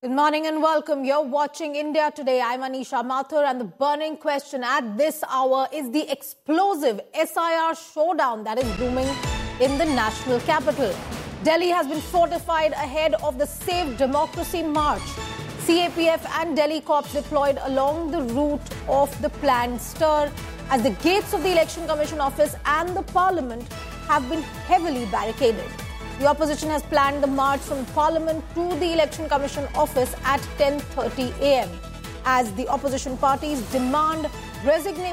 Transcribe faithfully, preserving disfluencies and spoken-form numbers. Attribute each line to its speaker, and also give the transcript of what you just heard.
Speaker 1: Good morning and welcome. You're watching India Today. I'm Anisha Mathur, and the burning question at this hour is the explosive S I R showdown that is looming in the national capital. Delhi has been fortified ahead of the Save Democracy March. C A P F and Delhi Corps deployed along the route of the planned stir as the gates of the Election Commission office and the Parliament have been heavily barricaded. The opposition has planned the march from Parliament to the Election Commission office at ten thirty a m as the opposition parties demand resignation